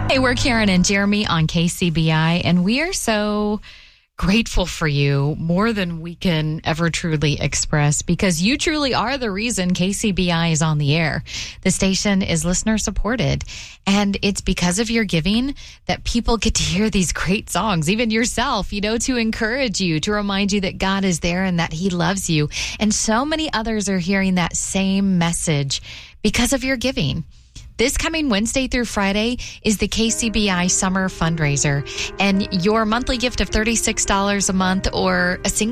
Hey, we're Karen and Jeremy on KCBI, and we are so grateful for you more than we can ever truly express, because you truly are the reason KCBI is on the air. The station is listener supported, and it's because of your giving that people get to hear these great songs, even yourself, to encourage you, to remind you that God is there and that He loves you. And so many others are hearing that same message because of your giving. This coming Wednesday through Friday is the KCBI Summer Fundraiser, and your monthly gift of $36 a month or a single